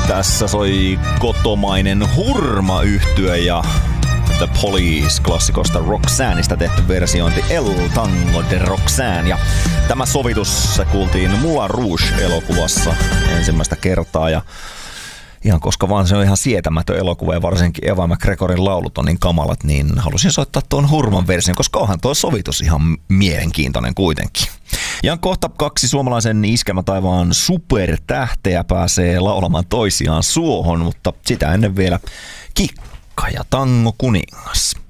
Tässä soi kotomainen Hurma-yhtye ja The Police-klassikosta Roxanneista tehty versiointi El Tango de Roxanne. Ja tämä sovitus se kuultiin Moulin Rouge-elokuvassa ensimmäistä kertaa. Ja ihan koska vaan se on ihan sietämätön elokuva ja varsinkin Eva McGregorin laulut on niin kamalat, niin halusin soittaa tuon Hurman version, koska onhan tuo sovitus ihan mielenkiintoinen kuitenkin. Ja kohta 2 suomalaisen iskelmätaivaan supertähteä pääsee laulamaan toisiaan suohon, mutta sitä ennen vielä Kikka ja Tango kuningas.